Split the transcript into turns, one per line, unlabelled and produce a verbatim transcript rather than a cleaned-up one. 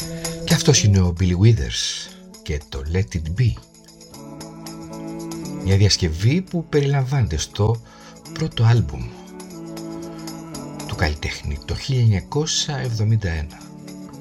Και αυτός είναι ο Billy Withers και το Let It Be. Μια διασκευή που περιλαμβάνεται στο πρώτο άλμπουμ του καλλιτέχνη το χίλια εννιακόσια εβδομήντα ένα.